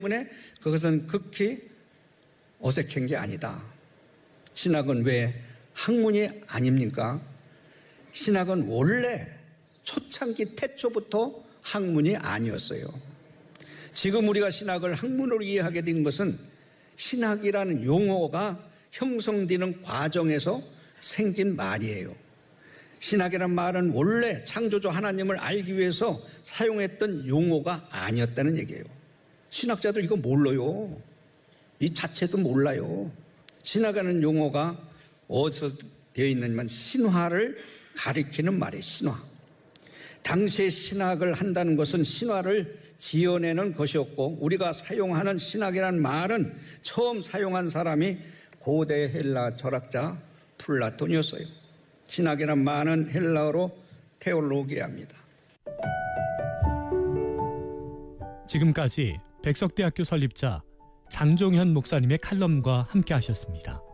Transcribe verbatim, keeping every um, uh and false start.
때문에 그것은 극히 어색한 게 아니다. 신학은 왜 학문이 아닙니까? 신학은 원래 초창기 태초부터 학문이 아니었어요. 지금 우리가 신학을 학문으로 이해하게 된 것은 신학이라는 용어가 형성되는 과정에서 생긴 말이에요. 신학이라는 말은 원래 창조주 하나님을 알기 위해서 사용했던 용어가 아니었다는 얘기예요. 신학자들 이거 몰라요. 이 자체도 몰라요. 신학이라는 용어가 어디서 되어 있느냐면 신화를 가리키는 말이에요. 신화. 당시에 신학을 한다는 것은 신화를 지어내는 것이었고, 우리가 사용하는 신학이라는 말은 처음 사용한 사람이 고대 헬라 철학자 플라톤이었어요. 신학이란 말은 헬라어로 테올로기아입니다. 지금까지 백석대학교 설립자 장종현 목사님의 칼럼과 함께 하셨습니다.